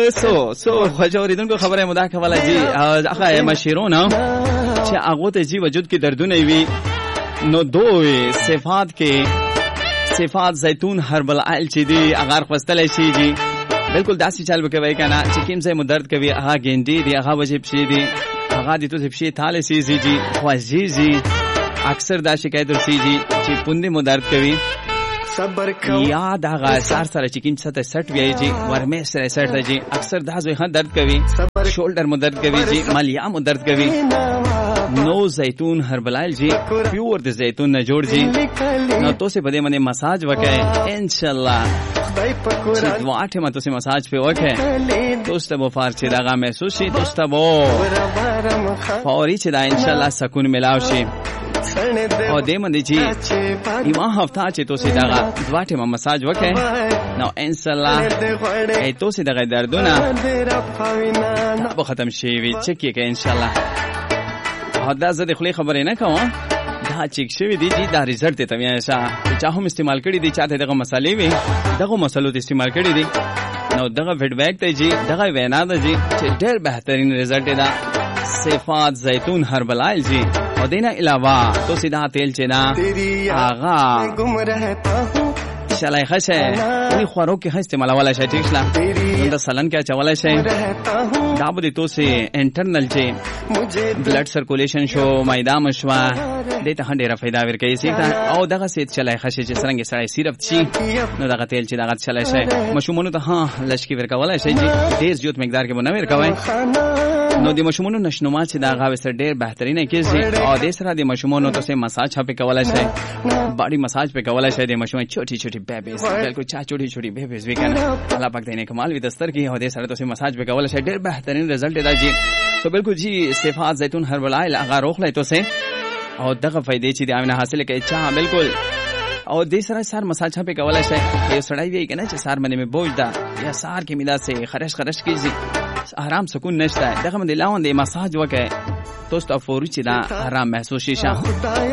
سو خوشوریدونکو خبره مدا کوله جی هغه مشیرونه چې هغه ته جی وجود کې دردونه وي نو دوی صفات زیتون هربل آیل چې دی هغه خپستل شي جی بالکل داسې چل وکوي کنه چې کوم ځای مو درد کوي هغه ګنډي دی هغه وجب شي دی هغه د تو شي تاله سي جی خوځي اکثر دا شکایت ورسي جی چې پوندې مو درد کوي صبر کو یاد هغه سار سره چې کین څه سټ وی جی ورمه سره سټ جی اکثر دا زه درد کوي شولډر مو درد کوي جی مالیا مو درد کوي نو زیتون هربلایل جی پیور د زیتون نه جوړ جی نو تو سے بده منه مساج وکای ان شاء الله چې واټه مته سه مساج په وکای دوست بو فارچ دغه محسوس شي دوست بو فوري چې دا ان شاء الله سکون ملاو شي او دې مندي چې ایما هفته چې تو سه دغه واټه ما مساج وکای نو ان شاء الله تو سه دغه دردونه به ختم شي وي چکی کې ان شاء الله دا زه د خلی خبرې نه کوم دا چیک شوی دی چې دا ریزلټ ته میاشا چا هم استعمال کړی دی چاته دغه مسالې وي دغه مسلو ته استعمال کړی دی نو دغه فیډبیک ته جی دغه وینا ده جی چې ډېر بهترین ریزلټ ده صفات زیتون هربل آیل جی او دینه علاوه تو سیدھا تیل چې دا آغا شلای خشه وی خورو کې استعمال ولا شي ټیک شلا دا سلن کې چولا شي دا به تو سه انټرنل چې بلډ سرکولیشن شو مایدا مشوا دې ته ډېر فائدہ ورکوي سیته او دغه سید چلای خشه چې څنګه سړی سیرپ شي نو دغه تیل چې دغه چلای شي مشومونو ته ها لشکي ورکول شي چې ډېر زیات مقدار کې مونږ ورکوي نو د مشومونو نشنوما چې دغه وسر ډېر بهترینه کیږي او د سره د مشومونو ته سه مساج په کولای شي باډي مساج په کولای شي د مشومه چوټي چوټي بیبیز بالکل چا چوټي چوټي بیبیز وکنه الله پاک دې نه کمال وي دستر کې او د سره ته سه مساج په کولای شي ډېر بهترین رزلټ دی جی سو بالکل جی صفات زیتون هربل آیل هغه روخلای تو سه او دغه فائدې چې د امنه حاصل کوي چا بالکل او د سره سار مساج په کولای شي یو سړی وی کنه چې سار باندې مې بوج دا یا سار کې میدا سه خرش کیږي آرام سکون نشته دغه باندې لاون د مساج وکړي دوست افوري چې دا آرام محسوس شي